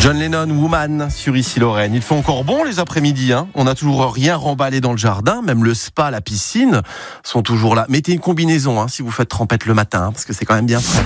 John Lennon, Woman, sur Ici Lorraine. Il fait encore bon les après-midi, hein. On n'a toujours rien remballé dans le jardin, même le spa, la piscine sont toujours là. Mettez une combinaison, hein, si vous faites trempette le matin, parce que c'est quand même bien frais.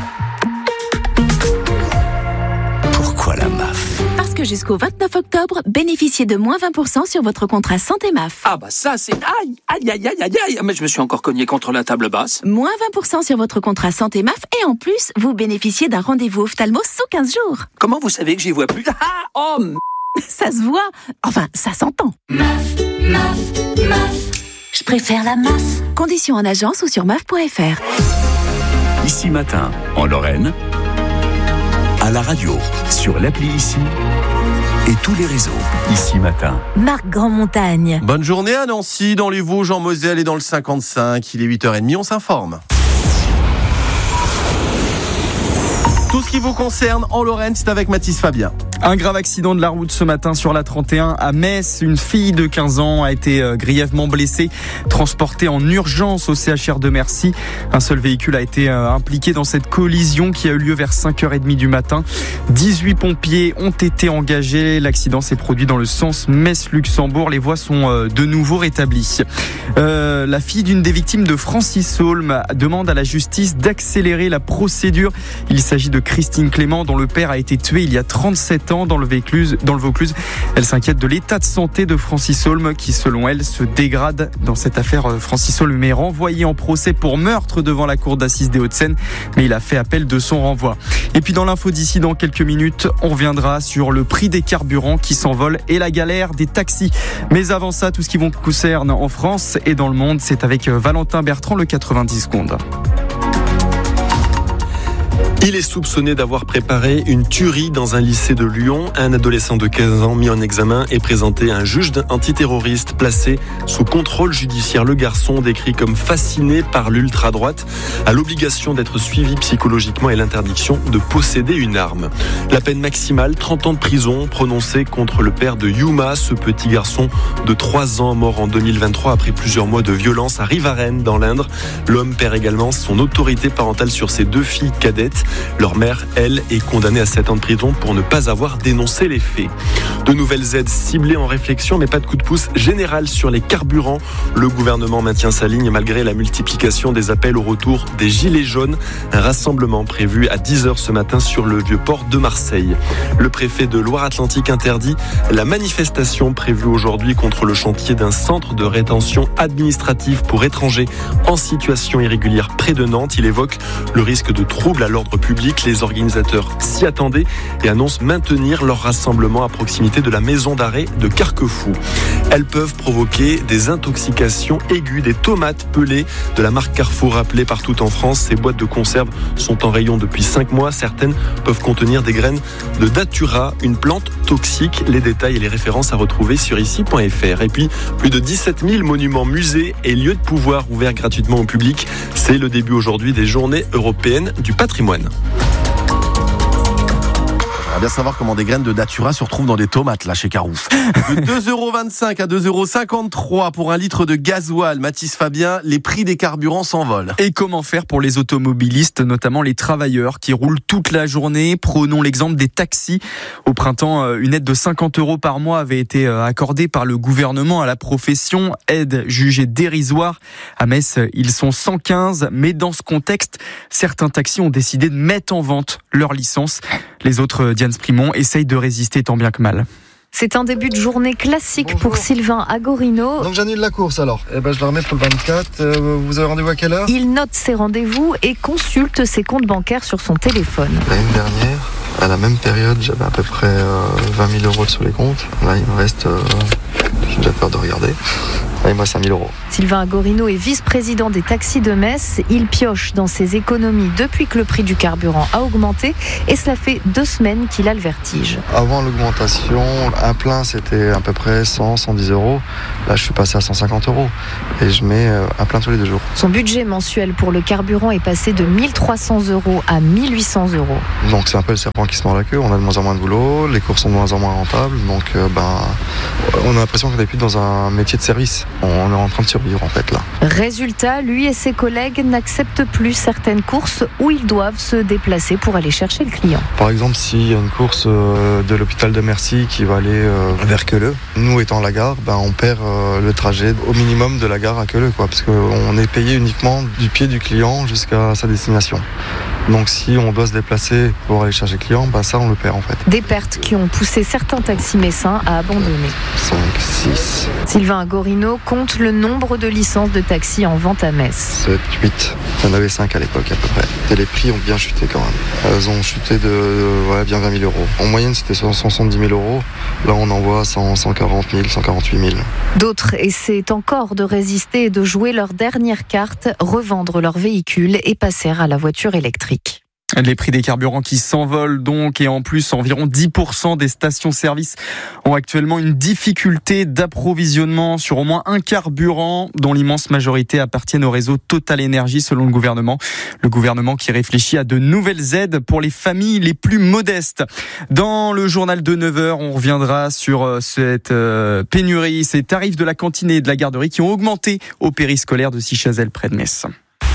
Pourquoi la MAF ? Parce que jusqu'au 29 octobre, bénéficiez de moins 20% sur votre contrat santé MAF. Ah bah ça c'est... Aïe. Mais je me suis encore cogné contre la table basse. Moins 20% sur votre contrat santé MAF et en plus, vous bénéficiez d'un rendez-vous ophtalmo sous 15 jours. Comment vous savez que j'y vois plus ? Ça se voit. Enfin, ça s'entend. MAF. Je préfère la MAF. Conditions en agence ou sur maf.fr. Ici Matin, en Lorraine, à la radio, sur l'appli Ici et tous les réseaux. Ici Matin. Marc Grandmontagne. Bonne journée à Nancy, dans les Vosges, en Moselle et dans le 55. Il est 8h30, on s'informe. Tout ce qui vous concerne en Lorraine, c'est avec Mathis Fabien. Un grave accident de la route ce matin sur la 31 à Metz. Une fille de 15 ans a été grièvement blessée, transportée en urgence au CHR de Mercy. Un seul véhicule a été impliqué dans cette collision qui a eu lieu vers 5h30 du matin. 18 pompiers ont été engagés. L'accident s'est produit dans le sens Metz-Luxembourg. Les voies sont de nouveau rétablies. La fille d'une des victimes de Francis Saulme demande à la justice d'accélérer la procédure. Il s'agit de Christine Clément, dont le père a été tué il y a 37 ans dans le Vaucluse. Elle s'inquiète de l'état de santé de Francis Saulme qui, selon elle, se dégrade dans cette affaire. Francis Saulme est renvoyé en procès pour meurtre devant la cour d'assises des Hauts-de-Seine, mais il a fait appel de son renvoi. Et puis dans l'info d'ici, dans quelques minutes, on reviendra sur le prix des carburants qui s'envolent et la galère des taxis. Mais avant ça, tout ce qui vous concerne en France et dans le monde, c'est avec Valentin Bertrand, le 90 secondes. Il est soupçonné d'avoir préparé une tuerie dans un lycée de Lyon. Un adolescent de 15 ans mis en examen est présenté à un juge antiterroriste placé sous contrôle judiciaire. Le garçon, décrit comme fasciné par l'ultra-droite, a l'obligation d'être suivi psychologiquement et l'interdiction de posséder une arme. La peine maximale, 30 ans de prison, prononcée contre le père de Yuma, ce petit garçon de 3 ans mort en 2023 après plusieurs mois de violence à Rivarennes dans l'Indre. L'homme perd également son autorité parentale sur ses 2 filles cadettes. Leur mère, elle, est condamnée à 7 ans de prison pour ne pas avoir dénoncé les faits. De nouvelles aides ciblées en réflexion, mais pas de coup de pouce général sur les carburants. Le gouvernement maintient sa ligne malgré la multiplication des appels au retour des Gilets jaunes. Un rassemblement prévu à 10h ce matin sur le Vieux-Port de Marseille. Le préfet de Loire-Atlantique interdit la manifestation prévue aujourd'hui contre le chantier d'un centre de rétention administrative pour étrangers en situation irrégulière près de Nantes. Il évoque le risque de troubles à l'ordre public. Les organisateurs s'y attendaient et annoncent maintenir leur rassemblement à proximité de la maison d'arrêt de Carquefou. Elles peuvent provoquer des intoxications aiguës. Des tomates pelées de la marque Carrefour rappelées partout en France. Ces boîtes de conserve sont en rayon depuis 5 mois. Certaines peuvent contenir des graines de datura, une plante toxique. Les détails et les références à retrouver sur ici.fr. Et puis, plus de 17 000 monuments, musées et lieux de pouvoir ouverts gratuitement au public. C'est le début aujourd'hui des Journées européennes du patrimoine. On va bien savoir comment des graines de datura se retrouvent dans des tomates là chez Carouf. De 2,25 à 2,53 € pour un litre de gasoil. Mathis Fabien, les prix des carburants s'envolent. Et comment faire pour les automobilistes, notamment les travailleurs qui roulent toute la journée ? Prenons l'exemple des taxis. Au printemps, une aide de 50 € par mois avait été accordée par le gouvernement à la profession. Aide jugée dérisoire. À Metz, ils sont 115. Mais dans ce contexte, certains taxis ont décidé de mettre en vente leur licence. Les autres, Diane Sprimont, essayent de résister tant bien que mal. C'est un début de journée classique pour Sylvain Agorino. Donc j'annule la course alors. Je la remets pour le 24. Vous avez rendez-vous à quelle heure ? Il note ses rendez-vous et consulte ses comptes bancaires sur son téléphone. L'année dernière, à la même période, j'avais à peu près 20 000 € sur les comptes. Là, il me reste... j'ai déjà peur de regarder. Là, il me reste 5 000 €. Sylvain Agorino est vice-président des taxis de Metz. Il pioche dans ses économies depuis que le prix du carburant a augmenté et cela fait 2 semaines qu'il a le vertige. Avant l'augmentation, un plein c'était à peu près 100, 110 €. Là, je suis passé à 150 € et je mets un plein tous les 2 jours. Son budget mensuel pour le carburant est passé de 1 300 € à 1 800 €. Donc c'est un peu le serpent qui se mord la queue. On a de moins en moins de boulot, les courses sont de moins en moins rentables. Donc on a l'impression qu'on n'est plus dans un métier de service. On est en train de se vivre en fait là. Résultat, lui et ses collègues n'acceptent plus certaines courses où ils doivent se déplacer pour aller chercher le client. Par exemple, s'il y a une course de l'hôpital de Mercy qui va aller vers Queuleux, nous étant la gare, on perd le trajet au minimum de la gare à Queuleux, parce qu'on est payé uniquement du pied du client jusqu'à sa destination. Donc si on doit se déplacer pour aller chercher le client, ça on le perd en fait. Des pertes qui ont poussé certains taxis messins à abandonner. 5, 6. Sylvain Agorino compte le nombre de licences de taxi en vente à Metz. 7, 8. Il y en avait 5 à l'époque à peu près. Et les prix ont bien chuté quand même. Elles ont chuté de bien 20 000 euros. En moyenne c'était 170 000 euros. Là on en voit 140 000, 148 000. D'autres essaient encore de résister et de jouer leur dernière carte, revendre leur véhicule et passer à la voiture électrique. Les prix des carburants qui s'envolent donc, et en plus environ 10% des stations-service ont actuellement une difficulté d'approvisionnement sur au moins un carburant dont l'immense majorité appartiennent au réseau Total Énergie selon le gouvernement. Le gouvernement qui réfléchit à de nouvelles aides pour les familles les plus modestes. Dans le journal de 9h, on reviendra sur cette pénurie, ces tarifs de la cantine et de la garderie qui ont augmenté au périscolaire de Sichazel près de Metz.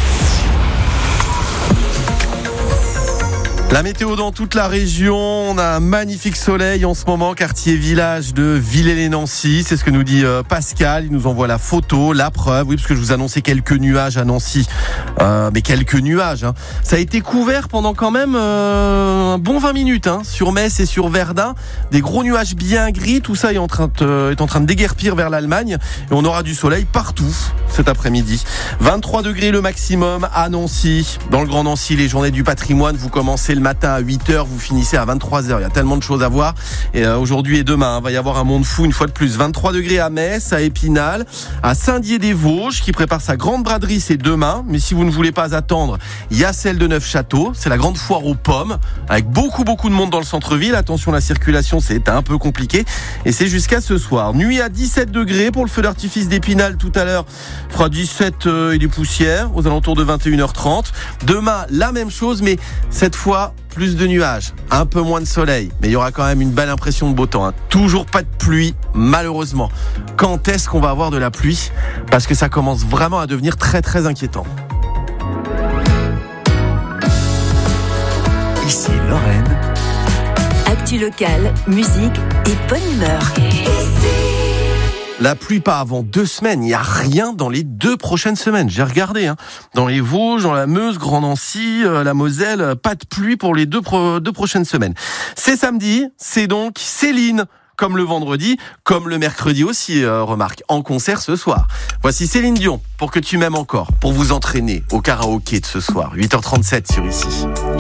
La météo dans toute la région, on a un magnifique soleil en ce moment, quartier-village de Villers-lès-Nancy, c'est ce que nous dit Pascal, il nous envoie la photo, la preuve, oui, parce que je vous annonçais quelques nuages à Nancy, mais quelques nuages, hein. Ça a été couvert pendant quand même un bon 20 minutes, sur Metz et sur Verdun, des gros nuages bien gris, tout ça est en train de déguerpir vers l'Allemagne, et on aura du soleil partout cet après-midi. 23 degrés le maximum à Nancy, dans le Grand Nancy, les journées du patrimoine, vous commencez le matin à 8h, vous finissez à 23h. Il y a tellement de choses à voir. Et aujourd'hui et demain, va y avoir un monde fou une fois de plus. 23 degrés à Metz, à Épinal, à Saint-Dié-des-Vosges qui prépare sa grande braderie, c'est demain. Mais si vous ne voulez pas attendre, il y a celle de Neufchâteau. C'est la grande foire aux pommes avec beaucoup de monde dans le centre-ville. Attention, la circulation, c'est un peu compliqué. Et c'est jusqu'à ce soir. Nuit à 17 degrés pour le feu d'artifice d'Épinal tout à l'heure. Il fera 17 et des poussières aux alentours de 21h30. Demain, la même chose, mais cette fois, plus de nuages, un peu moins de soleil, mais il y aura quand même une belle impression de beau temps. Toujours pas de pluie, malheureusement. Quand est-ce qu'on va avoir de la pluie ? Parce que ça commence vraiment à devenir très très inquiétant. Ici Lorraine. Actu locale, musique et bonne humeur. La pluie pas avant 2 semaines, il n'y a rien dans les 2 prochaines semaines. J'ai regardé, dans les Vosges, dans la Meuse, Grand Nancy, la Moselle, pas de pluie pour les 2 prochaines semaines. C'est samedi, c'est donc Céline, comme le vendredi, comme le mercredi aussi, remarque, en concert ce soir. Voici Céline Dion, pour que tu m'aimes encore, pour vous entraîner au karaoké de ce soir, 8h37 sur Ici.